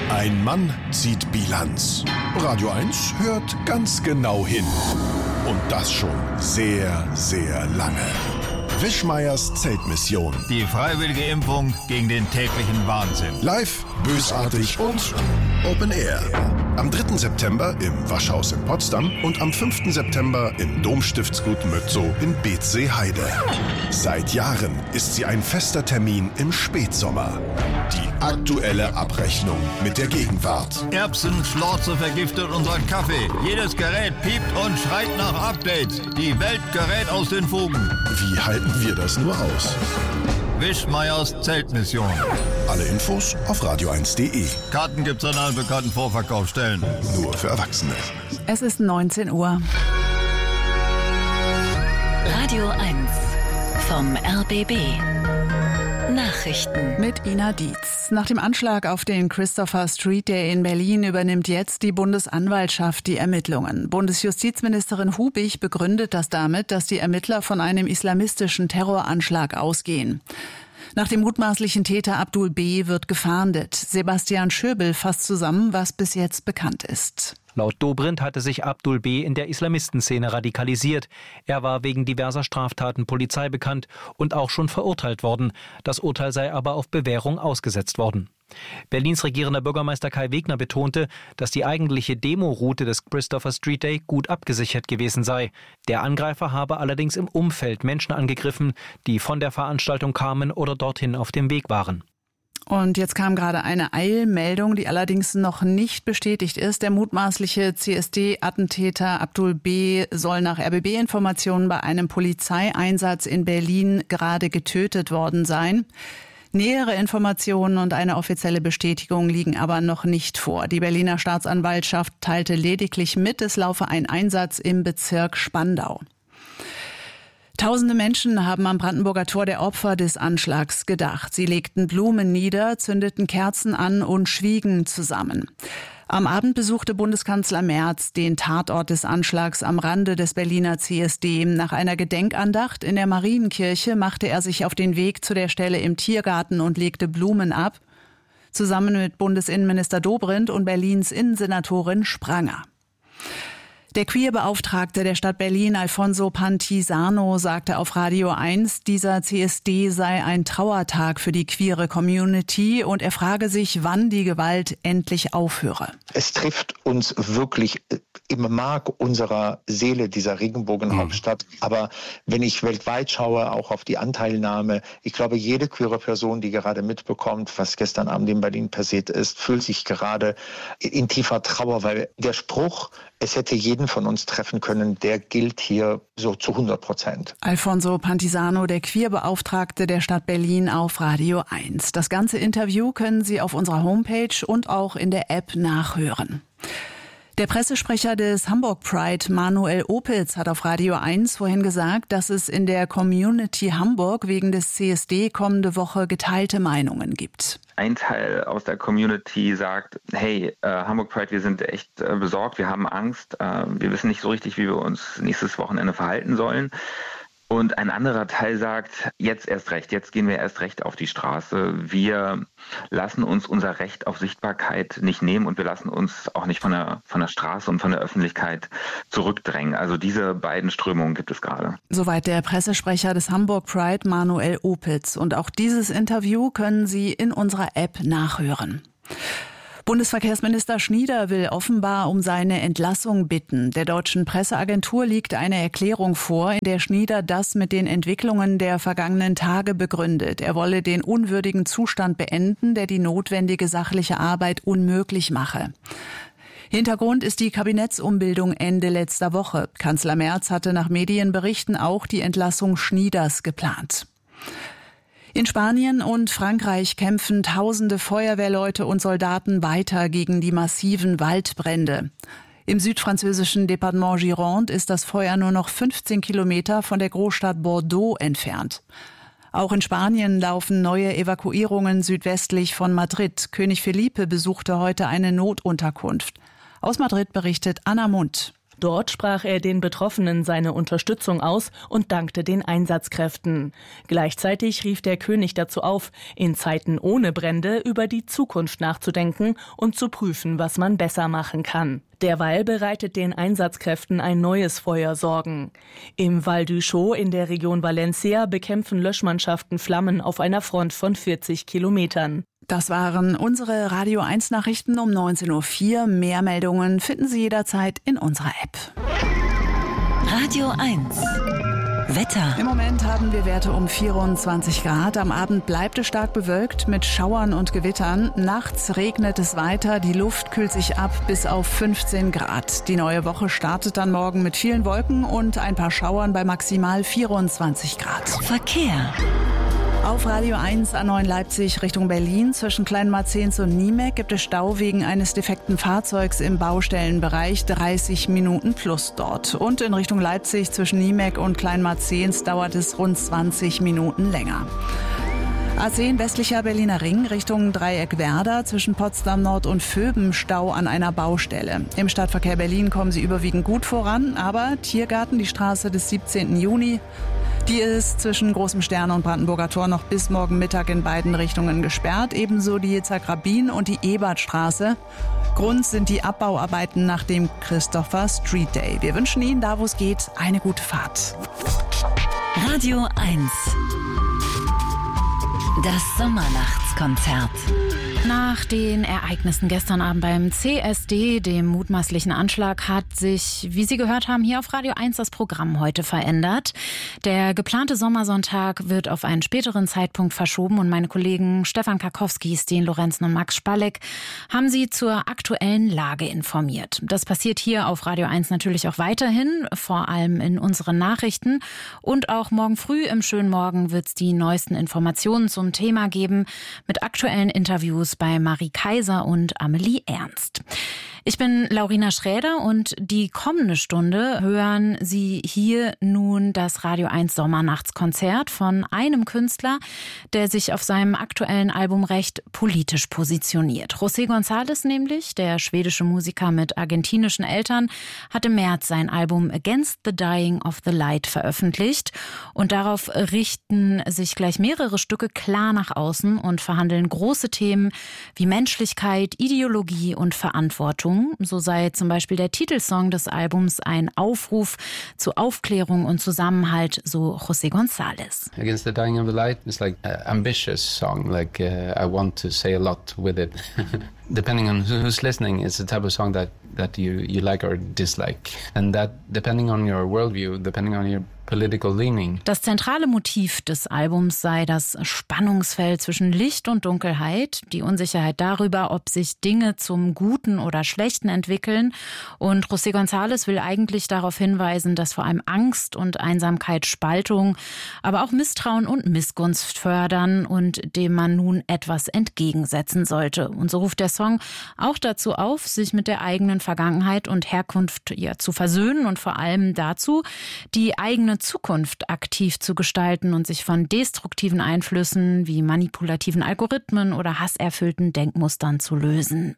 Ein Mann zieht Bilanz. Radio 1 hört ganz genau hin. Und das schon sehr, sehr lange. Wischmeiers Zeltmission. Die freiwillige Impfung gegen den täglichen Wahnsinn. Live, bösartig und Open Air. Am 3. September im Waschhaus in Potsdam und am 5. September im Domstiftsgut Mötzow in Beetzsee-Heide. Seit Jahren ist sie ein fester Termin im Spätsommer. Die aktuelle Abrechnung mit der Gegenwart. Erbsenschlorze vergiftet unseren Kaffee. Jedes Gerät piept und schreit nach Updates. Die Welt gerät aus den Fugen. Wie halten wir das nur aus? Wischmeiers Zeltmission. Alle Infos auf radio1.de. Karten gibt's an allen bekannten Vorverkaufsstellen. Nur für Erwachsene. Es ist 19 Uhr. Radio 1 vom RBB. Nachrichten Mit Ina Dietz. Nach dem Anschlag auf den Christopher Street Day in Berlin übernimmt jetzt die Bundesanwaltschaft die Ermittlungen. Bundesjustizministerin Hubig begründet das damit, dass die Ermittler von einem islamistischen Terroranschlag ausgehen. Nach dem mutmaßlichen Täter Abdul B. wird gefahndet. Sebastian Schöbel fasst zusammen, was bis jetzt bekannt ist. Laut Dobrindt hatte sich Abdul B. in der Islamistenszene radikalisiert. Er war wegen diverser Straftaten Polizei bekannt und auch schon verurteilt worden. Das Urteil sei aber auf Bewährung ausgesetzt worden. Berlins regierender Bürgermeister Kai Wegner betonte, dass die eigentliche Demoroute des Christopher Street Day gut abgesichert gewesen sei. Der Angreifer habe allerdings im Umfeld Menschen angegriffen, die von der Veranstaltung kamen oder dorthin auf dem Weg waren. Und jetzt kam gerade eine Eilmeldung, die allerdings noch nicht bestätigt ist. Der mutmaßliche CSD-Attentäter Abdul B. soll nach RBB-Informationen bei einem Polizeieinsatz in Berlin gerade getötet worden sein. Nähere Informationen und eine offizielle Bestätigung liegen aber noch nicht vor. Die Berliner Staatsanwaltschaft teilte lediglich mit, es laufe ein Einsatz im Bezirk Spandau. Tausende Menschen haben am Brandenburger Tor der Opfer des Anschlags gedacht. Sie legten Blumen nieder, zündeten Kerzen an und schwiegen zusammen. Am Abend besuchte Bundeskanzler Merz den Tatort des Anschlags am Rande des Berliner CSD. Nach einer Gedenkandacht in der Marienkirche machte er sich auf den Weg zu der Stelle im Tiergarten und legte Blumen ab, zusammen mit Bundesinnenminister Dobrindt und Berlins Innensenatorin Spranger. Der Queerbeauftragte der Stadt Berlin, Alfonso Pantisano, sagte auf Radio 1, dieser CSD sei ein Trauertag für die queere Community und er frage sich, wann die Gewalt endlich aufhöre. Es trifft uns wirklich im Mark unserer Seele, dieser Regenbogenhauptstadt. Aber wenn ich weltweit schaue, auch auf die Anteilnahme, ich glaube, jede queere Person, die gerade mitbekommt, was gestern Abend in Berlin passiert ist, fühlt sich gerade in tiefer Trauer, weil der Spruch, es hätte jeden von uns treffen können, der gilt hier so zu 100%. Alfonso Pantisano, der Queerbeauftragte der Stadt Berlin, auf Radio 1. Das ganze Interview können Sie auf unserer Homepage und auch in der App nachhören. Der Pressesprecher des Hamburg Pride, Manuel Opitz, hat auf Radio 1 vorhin gesagt, dass es in der Community Hamburg wegen des CSD kommende Woche geteilte Meinungen gibt. Ein Teil aus der Community sagt, hey, Hamburg Pride, wir sind echt besorgt, wir haben Angst, wir wissen nicht so richtig, wie wir uns nächstes Wochenende verhalten sollen. Und ein anderer Teil sagt, jetzt erst recht, jetzt gehen wir erst recht auf die Straße. Wir lassen uns unser Recht auf Sichtbarkeit nicht nehmen und wir lassen uns auch nicht von der Straße und von der Öffentlichkeit zurückdrängen. Also diese beiden Strömungen gibt es gerade. Soweit der Pressesprecher des Hamburg Pride, Manuel Opitz. Und auch dieses Interview können Sie in unserer App nachhören. Bundesverkehrsminister Schnieder will offenbar um seine Entlassung bitten. Der deutschen Presseagentur liegt eine Erklärung vor, in der Schnieder das mit den Entwicklungen der vergangenen Tage begründet. Er wolle den unwürdigen Zustand beenden, der die notwendige sachliche Arbeit unmöglich mache. Hintergrund ist die Kabinettsumbildung Ende letzter Woche. Kanzler Merz hatte nach Medienberichten auch die Entlassung Schnieders geplant. In Spanien und Frankreich kämpfen tausende Feuerwehrleute und Soldaten weiter gegen die massiven Waldbrände. Im südfranzösischen Departement Gironde ist das Feuer nur noch 15 Kilometer von der Großstadt Bordeaux entfernt. Auch in Spanien laufen neue Evakuierungen südwestlich von Madrid. König Felipe besuchte heute eine Notunterkunft. Aus Madrid berichtet Anna Mundt. Dort sprach er den Betroffenen seine Unterstützung aus und dankte den Einsatzkräften. Gleichzeitig rief der König dazu auf, in Zeiten ohne Brände über die Zukunft nachzudenken und zu prüfen, was man besser machen kann. Derweil bereitet den Einsatzkräften ein neues Feuer Sorgen. Im Val d'Uixó in der Region Valencia bekämpfen Löschmannschaften Flammen auf einer Front von 40 Kilometern. Das waren unsere Radio 1 Nachrichten um 19.04 Uhr. Mehr Meldungen finden Sie jederzeit in unserer App. Radio 1 Wetter. Im Moment haben wir Werte um 24 Grad. Am Abend bleibt es stark bewölkt mit Schauern und Gewittern. Nachts regnet es weiter. Die Luft kühlt sich ab bis auf 15 Grad. Die neue Woche startet dann morgen mit vielen Wolken und ein paar Schauern bei maximal 24 Grad. Verkehr. Auf Radio 1 A9 Leipzig Richtung Berlin zwischen Kleinmarzens und Niemek gibt es Stau wegen eines defekten Fahrzeugs im Baustellenbereich, 30 Minuten plus dort. Und in Richtung Leipzig zwischen Niemek und Kleinmarzens dauert es rund 20 Minuten länger. A10 westlicher Berliner Ring Richtung Dreieck Werder zwischen Potsdam Nord und Vöben Stau an einer Baustelle. Im Stadtverkehr Berlin kommen Sie überwiegend gut voran, aber Tiergarten, die Straße des 17. Juni, die ist zwischen Großem Stern und Brandenburger Tor noch bis morgen Mittag in beiden Richtungen gesperrt. Ebenso die Yitzhak-Rabin und die Ebertstraße. Grund sind die Abbauarbeiten nach dem Christopher Street Day. Wir wünschen Ihnen, da wo es geht, eine gute Fahrt. Radio 1 Das Sommernachtskonzert. Nach den Ereignissen gestern Abend beim CSD, dem mutmaßlichen Anschlag, hat sich, wie Sie gehört haben, hier auf Radio 1 das Programm heute verändert. Der geplante Sommersonntag wird auf einen späteren Zeitpunkt verschoben und meine Kollegen Stefan Karkowski, Sten Lorenzen und Max Spalleck haben Sie zur aktuellen Lage informiert. Das passiert hier auf Radio 1 natürlich auch weiterhin, vor allem in unseren Nachrichten. Und auch morgen früh im schönen Morgen wird es die neuesten Informationen zum Thema geben mit aktuellen Interviews bei Marie Kaiser und Amelie Ernst. Ich bin Laurina Schräder und die kommende Stunde hören Sie hier nun das Radio 1 Sommernachtskonzert von einem Künstler, der sich auf seinem aktuellen Album recht politisch positioniert. José González nämlich, der schwedische Musiker mit argentinischen Eltern, hat im März sein Album Against the Dying of the Light veröffentlicht und darauf richten sich gleich mehrere Stücke klar nach außen und verhandeln große Themen wie Menschlichkeit, Ideologie und Verantwortung. So sei zum Beispiel der Titelsong des Albums ein Aufruf zu Aufklärung und Zusammenhalt, so José González. Against the Dying of the Light is like an ambitious song, like I want to say a lot with it. Depending on who's listening, it's the type of song that you like or dislike. And that, depending on your worldview, depending on your political leaning. Das zentrale Motiv des Albums sei das Spannungsfeld zwischen Licht und Dunkelheit, die Unsicherheit darüber, ob sich Dinge zum Guten oder Schlechten entwickeln. Und José González will eigentlich darauf hinweisen, dass vor allem Angst und Einsamkeit Spaltung, aber auch Misstrauen und Missgunst fördern und dem man nun etwas entgegensetzen sollte. Und so ruft der Song auch dazu auf, sich mit der eigenen Vergangenheit und Herkunft zu versöhnen und vor allem dazu, die eigene Zukunft aktiv zu gestalten und sich von destruktiven Einflüssen wie manipulativen Algorithmen oder hasserfüllten Denkmustern zu lösen.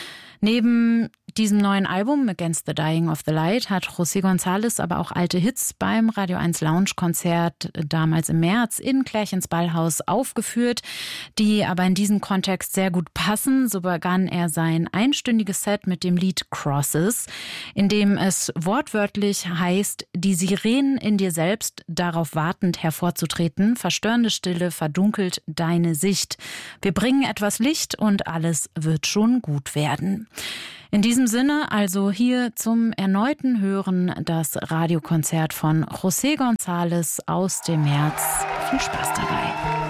Neben diesem neuen Album Against the Dying of the Light hat José González aber auch alte Hits beim Radio 1 Lounge-Konzert damals im März in Klärchens Ballhaus aufgeführt, die aber in diesem Kontext sehr gut passen. So begann er sein einstündiges Set mit dem Lied Crosses, in dem es wortwörtlich heißt, die Sirenen in dir selbst, darauf wartend hervorzutreten, verstörende Stille verdunkelt deine Sicht. Wir bringen etwas Licht und alles wird schon gut werden. In diesem Sinne also hier zum erneuten Hören das Radiokonzert von José González aus dem März. Viel Spaß dabei.